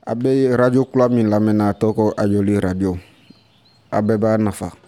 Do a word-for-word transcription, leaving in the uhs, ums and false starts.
A bɛ radio kula min lamɛnna a tɔgɔ ko Ayoli radio a bɛɛ b'a nafa.